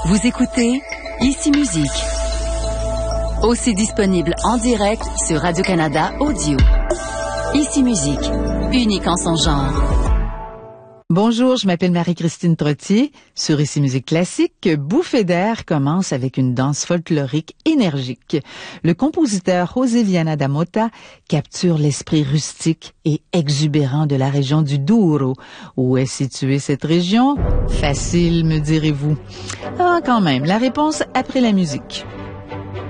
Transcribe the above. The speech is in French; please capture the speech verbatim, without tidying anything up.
Vous écoutez Ici Musique. Aussi disponible en direct sur Radio-Canada Audio. Ici Musique, unique en son genre. Bonjour, je m'appelle Marie-Christine Trottier. Sur Ici Musique Classique, Bouffée d'air commence avec une danse folklorique énergique. Le compositeur José Viana da Mota capture l'esprit rustique et exubérant de la région du Douro. Où est située cette région? Facile, me direz-vous. Ah, quand même, la réponse après la musique.